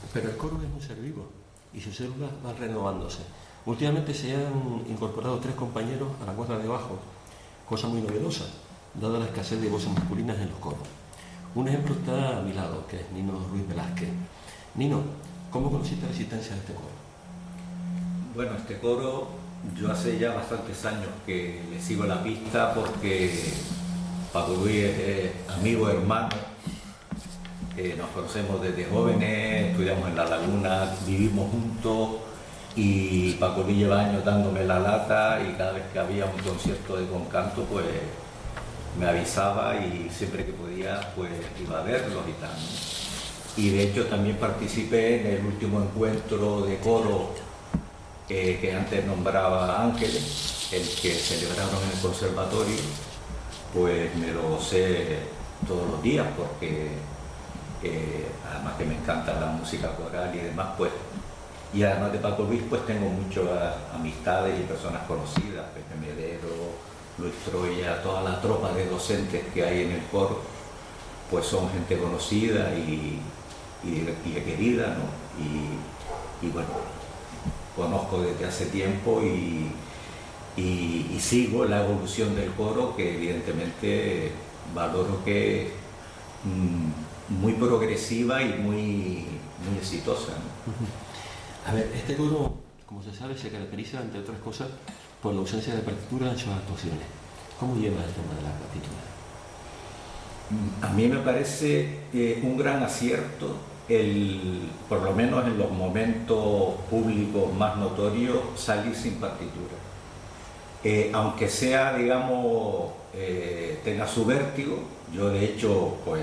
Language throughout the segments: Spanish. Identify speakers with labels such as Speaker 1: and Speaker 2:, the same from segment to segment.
Speaker 1: Pero el coro es un ser vivo y sus células van renovándose. Últimamente se han incorporado 3 compañeros a la cuerda de bajo, cosa muy novedosa, dada la escasez de voces masculinas en los coros. Un ejemplo está a mi lado, que es Nino Ruiz Velázquez. Nino, ¿cómo conociste la existencia de este coro?
Speaker 2: Bueno, este coro yo hace ya bastantes años que le sigo la pista porque Paco Luis es amigo, hermano, nos conocemos desde jóvenes, estudiamos en La Laguna, vivimos juntos y Paco Luis lleva años dándome la lata y cada vez que había un concierto de concanto pues me avisaba y siempre que podía pues iba a verlos y tal, ¿no? Y de hecho también participé en el último encuentro de coro que antes nombraba Ángeles, el que celebraron en el conservatorio, pues me lo sé todos los días porque además que me encanta la música coral y demás, pues, y además de Paco Luis, pues tengo muchas amistades y personas conocidas, Pepe Medero, Luis Troya, toda la tropa de docentes que hay en el coro, pues son gente conocida y querida, ¿no? Y bueno, conozco desde hace tiempo y sigo la evolución del coro, que evidentemente valoro que es muy progresiva y muy exitosa, ¿no?
Speaker 1: A ver, este coro, como se sabe, se caracteriza, entre otras cosas, por la ausencia de partitura en sus actuaciones. ¿Cómo lleva el tema de la partitura?
Speaker 2: A mí me parece un gran acierto, por lo menos en los momentos públicos más notorios, salir sin partitura. Aunque sea, digamos, tenga su vértigo, yo de hecho, pues,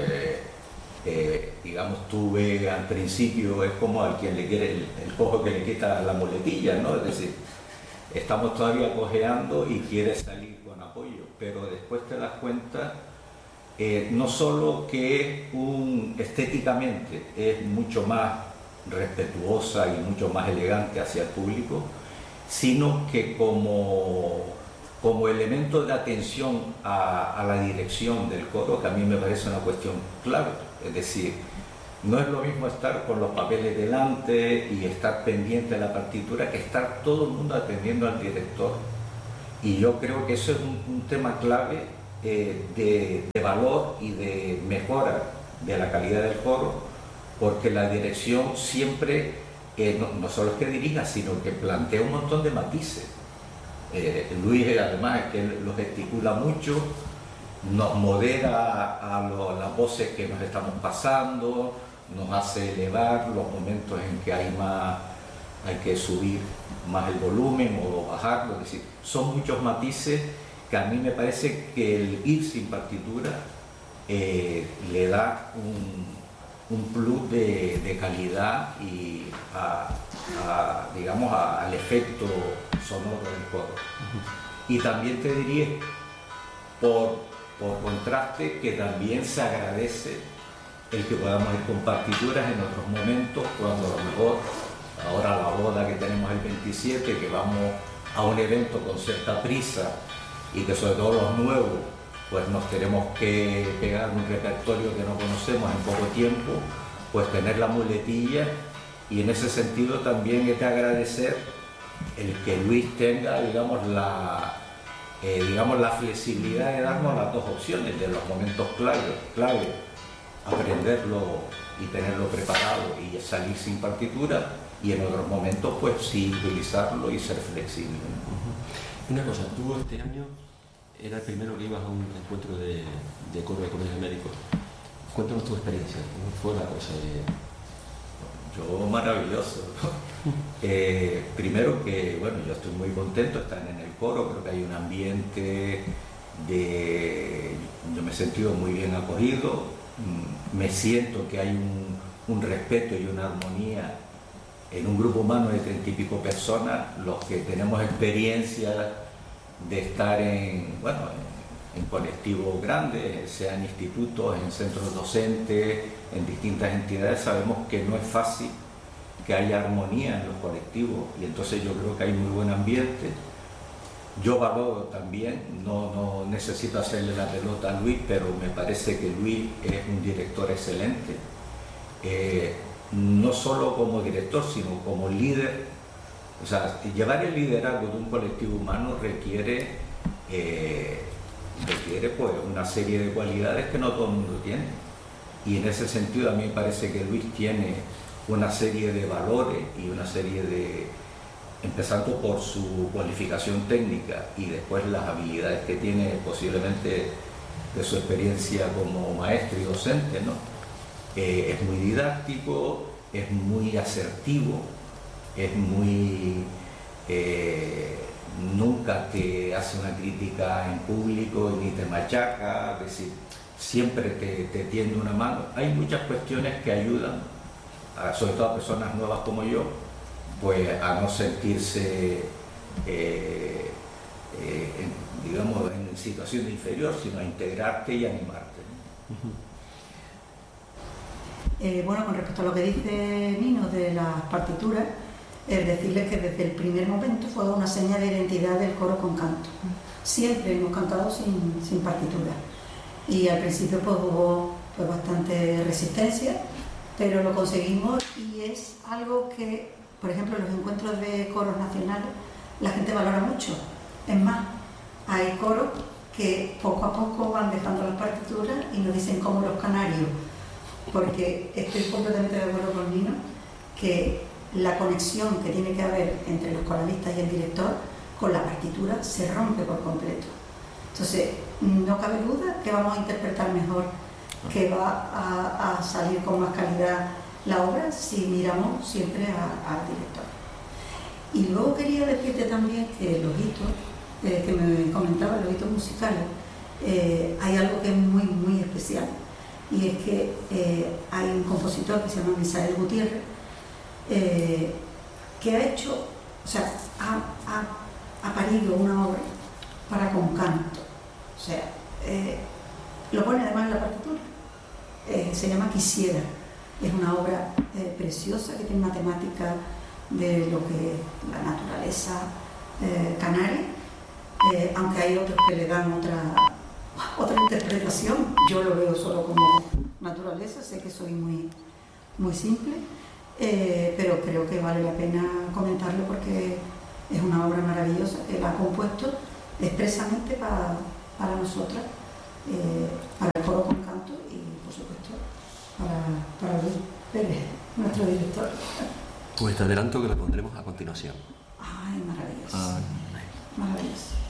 Speaker 2: digamos, tuve al principio, es como al quien le quiere el cojo que le quita la muletilla, ¿no? Es decir, estamos todavía cojeando y quieres salir con apoyo, pero después te das cuenta, no solo que estéticamente es mucho más respetuosa y mucho más elegante hacia el público, sino que como elemento de atención a la dirección del coro, que a mí me parece una cuestión clave. Es decir, no es lo mismo estar con los papeles delante y estar pendiente de la partitura que estar todo el mundo atendiendo al director. Y yo creo que eso es un tema clave de valor y de mejora de la calidad del coro, porque la dirección siempre no solo es que dirija, sino que plantea un montón de matices. Luis además es que lo gesticula mucho, nos modera las voces que nos estamos pasando, nos hace elevar los momentos en que hay que subir más el volumen o bajarlo, es decir, son muchos matices que a mí me parece que el ir sin partitura le da un plus de calidad y digamos al efecto sonoro del coro. Y también te diría, por contraste, que también se agradece el que podamos ir con partituras en otros momentos, cuando a lo mejor, ahora la boda que tenemos el 27, que vamos a un evento con cierta prisa y que sobre todo los nuevos, pues nos tenemos que pegar un repertorio que no conocemos en poco tiempo, pues tener la muletilla, y en ese sentido también es de agradecer el que Luis tenga, digamos, la flexibilidad de darnos las dos opciones de los momentos clave, aprenderlo y tenerlo preparado y salir sin partitura, y en otros momentos pues sí utilizarlo y ser flexible.
Speaker 1: Una cosa, tú este año era el primero que ibas a un encuentro de coro de colegios médicos. Cuéntanos tu experiencia, ¿cómo fue la cosa?
Speaker 2: Yo maravilloso. Primero que, bueno, yo estoy muy contento de estar en el coro, creo que hay un ambiente yo me he sentido muy bien acogido, me siento que hay un respeto y una armonía en un grupo humano de 30 y pico personas, los que tenemos experiencia de estar en colectivos grandes, sean institutos, en centros docentes, en distintas entidades, sabemos que no es fácil que haya armonía en los colectivos, y entonces yo creo que hay muy buen ambiente. Yo valoro también, no necesito hacerle la pelota a Luis, pero me parece que Luis es un director excelente. no solo como director, sino como líder. O sea, llevar el liderazgo de un colectivo humano requiere pues, una serie de cualidades que no todo el mundo tiene. Y en ese sentido a mí me parece que Luis tiene una serie de valores y una serie de, empezando por su cualificación técnica y después las habilidades que tiene posiblemente de su experiencia como maestro y docente, ¿no? Es muy didáctico, es muy asertivo, es muy... nunca te hace una crítica en público ni te machaca, es decir, siempre te tiende una mano. Hay muchas cuestiones que ayudan, sobre todo a personas nuevas como yo, pues a no sentirse, digamos, en situación de inferior, sino a integrarte y animarte, ¿no?
Speaker 3: Bueno, con respecto a lo que dice Nino de las partituras, decirles que desde el primer momento fue una seña de identidad del coro con canto. Siempre hemos cantado sin partitura. Y al principio pues hubo pues, bastante resistencia, pero lo conseguimos y es algo que, por ejemplo, en los encuentros de coros nacionales la gente valora mucho. Es más, hay coros que poco a poco van dejando las partituras y nos dicen como los canarios, porque estoy completamente de acuerdo con Nino que la conexión que tiene que haber entre los coralistas y el director con la partitura se rompe por completo. Entonces, no cabe duda que vamos a interpretar mejor, que va a salir con más calidad la obra si miramos siempre al director. Y luego quería decirte también que los hitos, que me comentaba, los hitos musicales, hay algo que es muy, muy especial. Y es que hay un compositor que se llama Misael Gutiérrez, que ha hecho, o sea, ha parido una obra para con canto. O sea, lo pone además en la partitura. Se llama Quisiera. Es una obra preciosa que tiene una temática de lo que es la naturaleza canaria, aunque hay otros que le dan otra interpretación. Yo lo veo solo como naturaleza, sé que soy muy, muy simple, pero creo que vale la pena comentarlo porque es una obra maravillosa que la ha compuesto expresamente para nosotras, para el coro con canto y por supuesto para Luis Pérez, nuestro director.
Speaker 1: Pues te adelanto que la pondremos a continuación.
Speaker 3: Ay, maravilloso.
Speaker 1: Ay.
Speaker 3: Maravilloso.